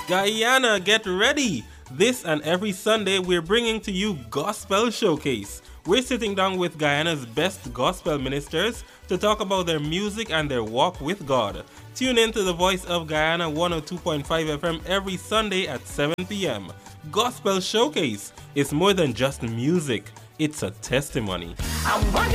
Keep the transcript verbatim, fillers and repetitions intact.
Guyana, get ready! This and every Sunday, we're bringing to you Gospel Showcase. We're sitting down with Guyana's best gospel ministers to talk about their music and their walk with God. Tune in to the Voice of Guyana one oh two point five F M every Sunday at seven p.m. Gospel Showcase is more than just music, it's a testimony.